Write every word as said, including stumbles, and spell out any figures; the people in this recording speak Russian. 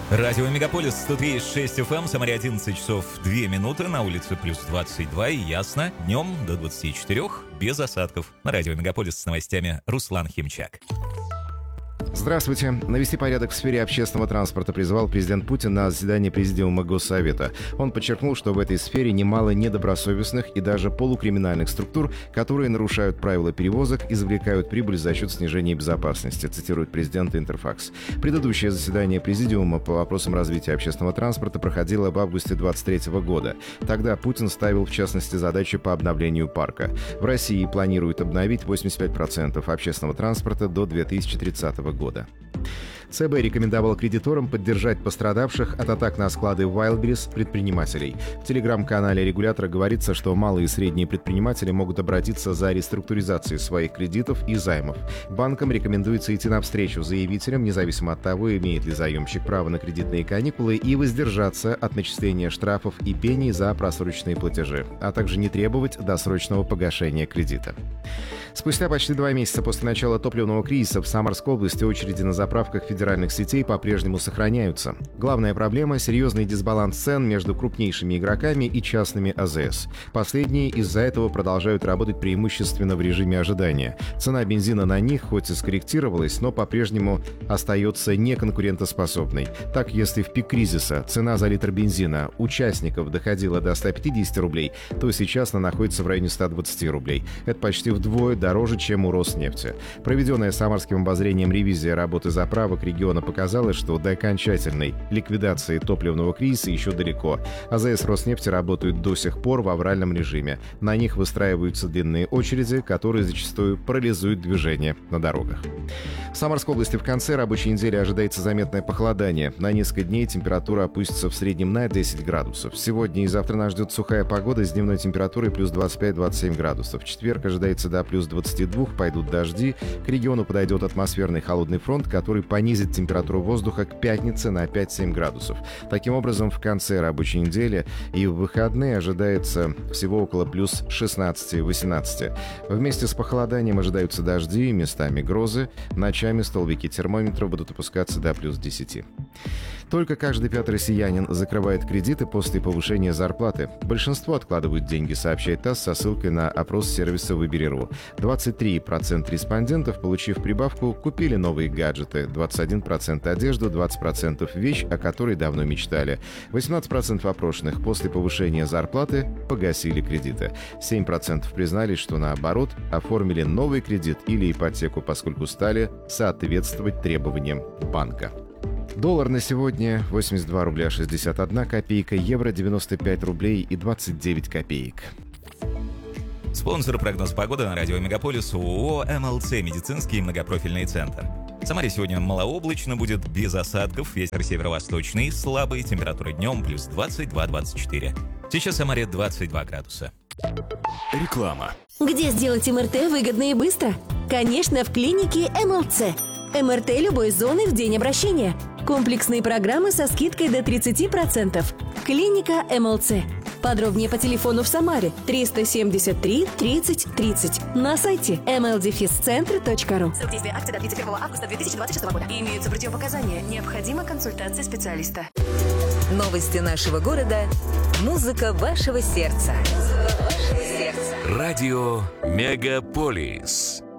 Радио Мегаполис сто три и шесть эф эм, Самаре одиннадцать часов две минуты, на улице плюс двадцать два и ясно, днем до двадцати четырёх, без осадков. На Радио Мегаполис с новостями Руслан Химчак. Здравствуйте. Навести порядок в сфере общественного транспорта призвал президент Путин на заседании Президиума Госсовета. Он подчеркнул, что в этой сфере немало недобросовестных и даже полукриминальных структур, которые нарушают правила перевозок, извлекают прибыль за счет снижения безопасности, цитирует президент Интерфакс. Предыдущее заседание Президиума по вопросам развития общественного транспорта проходило в августе двадцать третьего года. Тогда Путин ставил, в частности, задачи по обновлению парка. В России планируют обновить восемьдесят пять процентов общественного транспорта до две тысячи тридцатого года. ЦБ рекомендовал кредиторам поддержать пострадавших от атак на склады Wildberries предпринимателей. В телеграм-канале регулятора говорится, что малые и средние предприниматели могут обратиться за реструктуризацией своих кредитов и займов. Банкам рекомендуется идти навстречу заявителям, независимо от того, имеет ли заемщик право на кредитные каникулы, и воздержаться от начисления штрафов и пений за просроченные платежи, а также не требовать досрочного погашения кредита. Спустя почти два месяца после начала топливного кризиса в Самарской области очереди на заправках федеральных сетей по-прежнему сохраняются. Главная проблема – серьезный дисбаланс цен между крупнейшими игроками и частными а зэ эс. Последние из-за этого продолжают работать преимущественно в режиме ожидания. Цена бензина на них хоть и скорректировалась, но по-прежнему остается неконкурентоспособной. Так, если в пик кризиса цена за литр бензина участников доходила до ста пятидесяти рублей, то сейчас она находится в районе ста двадцати рублей. Это почти вдвое дороже, чем у Роснефти. Проведенная Самарским обозрением ревизия работы заправок региона показала, что до окончательной ликвидации топливного кризиса еще далеко. а зэ эс Роснефти работают до сих пор в авральном режиме. На них выстраиваются длинные очереди, которые зачастую парализуют движение на дорогах. В Самарской области в конце рабочей недели ожидается заметное похолодание. На несколько дней температура опустится в среднем на десять градусов. Сегодня и завтра нас ждет сухая погода с дневной температурой плюс двадцать пять - двадцать семь градусов. В четверг ожидается до плюс двадцати двух, пойдут дожди. К региону подойдет атмосферный холодный фронт, который понизит температуру воздуха к пятнице на пять - семь градусов. Таким образом, в конце рабочей недели и в выходные ожидается всего около плюс шестнадцати - восемнадцати. Вместе с похолоданием ожидаются дожди, местами грозы. Ночами столбики термометров будут опускаться до плюс десяти. Только каждый пятый россиянин закрывает кредиты после повышения зарплаты. Большинство откладывают деньги, сообщает ТАСС со ссылкой на опрос сервиса «Выбери.ру». двадцать три процента респондентов, получив прибавку, купили новые гаджеты, двадцать один процент одежду, двадцать процентов вещь, о которой давно мечтали. восемнадцать процентов опрошенных после повышения зарплаты погасили кредиты. семь процентов признались, что наоборот, оформили новый кредит или ипотеку, поскольку стали соответствовать требованиям банка. Доллар на сегодня восемьдесят два рубля шестьдесят одна копейка, евро девяносто пять рублей и двадцать девять копеек. Спонсор прогноз погоды на Радио Мегаполис ООО эм эл цэ «Медицинский многопрофильный центр». В Самаре сегодня малооблачно, будет без осадков, ветер северо-восточный, слабый, температура днем плюс двадцать два - двадцать четыре. Сейчас в Самаре двадцать два градуса. Реклама. Где сделать эм эр тэ выгодно и быстро? Конечно, в клинике эм эл цэ. эм эр тэ любой зоны в день обращения. Комплексные программы со скидкой до тридцати процентов. Клиника эм эл цэ. Подробнее по телефону в Самаре триста семьдесят три тридцать тридцать. На сайте эм эл дефис центр точка ру. Срок действия акции до тридцать первого августа две тысячи двадцать шестого года. Имеются противопоказания. Необходима консультация специалиста. Новости нашего города. Музыка вашего сердца. Радио Мегаполис.